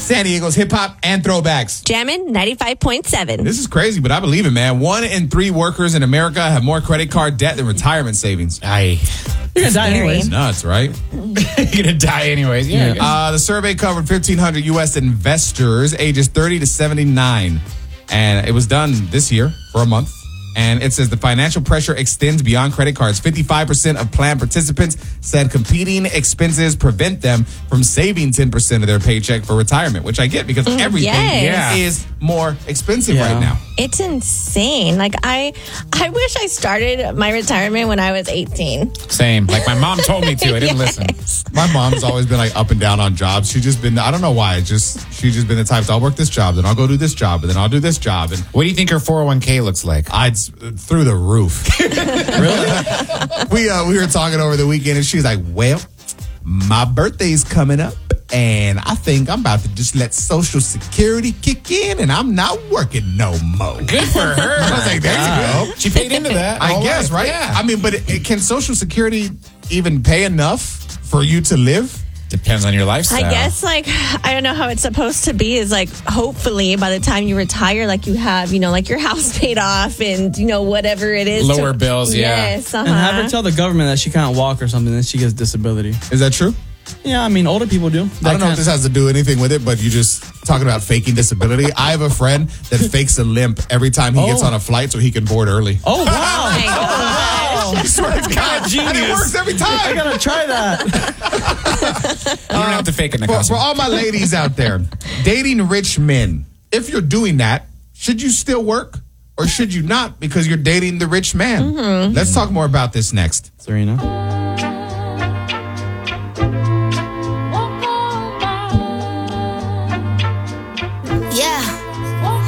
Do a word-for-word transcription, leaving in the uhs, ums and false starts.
San Diego's hip hop and throwbacks. Jammin' ninety-five point seven. This is crazy, but I believe it, man. One in three workers in America have more credit card debt than retirement savings. Aye. You're going to die anyways. Nuts, right? You're going to die anyways. Yeah. Uh, the survey covered fifteen hundred U S investors ages thirty to seventy-nine. And it was done this year for a month. And it says the financial pressure extends beyond credit cards. fifty-five percent of plan participants said competing expenses prevent them from saving ten percent of their paycheck for retirement, which I get because everything yes. is more expensive Yeah. right now. It's insane. Like, I I wish I started my retirement when I was eighteen. Same. Like my mom told me to. I didn't listen. My mom's always been like up and down on jobs. She just been, I don't know why. Just She's just been the type to, I'll work this job, then I'll go do this job, and then I'll do this job. And What do you think her four oh one k looks like? I'd through the roof. Really? we uh, we were talking over the weekend, and she's like, "Well, my birthday's coming up, and I think I'm about to just let Social Security kick in, and I'm not working no more." Good for her. I was like, "There you go." She paid into that. I All guess, right? Yeah. I mean, but it, it, can Social Security even pay enough for you to live? Depends on your lifestyle. I guess, like, I don't know how it's supposed to be. Is like, hopefully, by the time you retire, like, you have, you know, like your house paid off and, you know, whatever it is. Lower to, bills, yeah. Yes, uh-huh. And have her tell the government that she can't walk or something, then she gets disability. Is that true? Yeah, I mean, older people do. I don't know if this has to do anything with it, but you just talking about faking disability. I have a friend that fakes a limp every time he Oh. gets on a flight so he can board early. Oh, wow. Oh, my gosh. I swear to God, and it works every I time. gotta try that. You don't have to fake it in the For, for costume. all my ladies out there, dating rich men, if you're doing that, should you still work or should you not because you're dating the rich man? Mm-hmm. Let's talk more about this next. Serena.